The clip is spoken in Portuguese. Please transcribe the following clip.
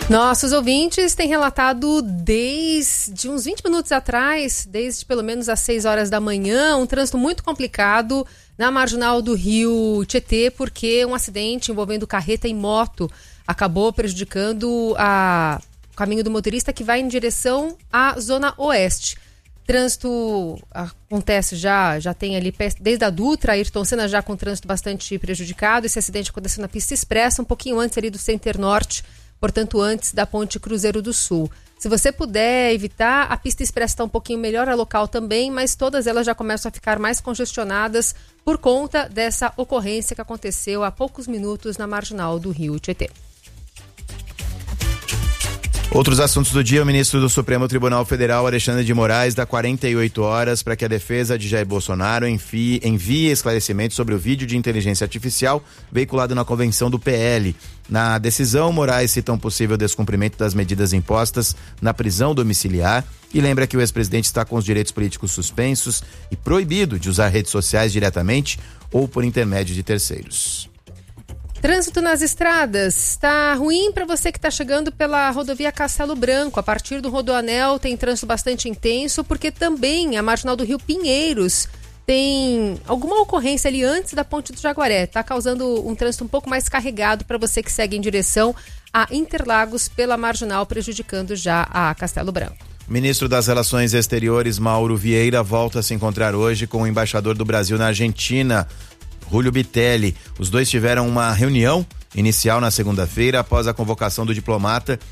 Nossos ouvintes têm relatado desde uns 20 minutos atrás, desde pelo menos às 6 horas da manhã, um trânsito muito complicado na marginal do Rio Tietê, porque um acidente envolvendo carreta e moto acabou prejudicando o caminho do motorista que vai em direção à Zona Oeste. Trânsito acontece já tem ali desde a Dutra, Ayrton Senna já com trânsito bastante prejudicado. Esse acidente aconteceu na pista expressa, um pouquinho antes ali do Center Norte, portanto antes da Ponte Cruzeiro do Sul. Se você puder evitar, a pista expressa está um pouquinho melhor, a local também, mas todas elas já começam a ficar mais congestionadas por conta dessa ocorrência que aconteceu há poucos minutos na marginal do Rio Tietê. Outros assuntos do dia: o ministro do Supremo Tribunal Federal, Alexandre de Moraes, dá 48 horas para que a defesa de Jair Bolsonaro envie esclarecimentos sobre o vídeo de inteligência artificial veiculado na convenção do PL. Na decisão, Moraes cita um possível descumprimento das medidas impostas na prisão domiciliar e lembra que o ex-presidente está com os direitos políticos suspensos e proibido de usar redes sociais diretamente ou por intermédio de terceiros. Trânsito nas estradas está ruim para você que está chegando pela rodovia Castelo Branco. A partir do Rodoanel tem trânsito bastante intenso, porque também a marginal do Rio Pinheiros tem alguma ocorrência ali antes da Ponte do Jaguaré. Está causando um trânsito um pouco mais carregado para você que segue em direção a Interlagos pela marginal, prejudicando já a Castelo Branco. Ministro das Relações Exteriores, Mauro Vieira, volta a se encontrar hoje com o embaixador do Brasil na Argentina, Julio Bitelli. Os dois tiveram uma reunião inicial na segunda-feira após a convocação do diplomata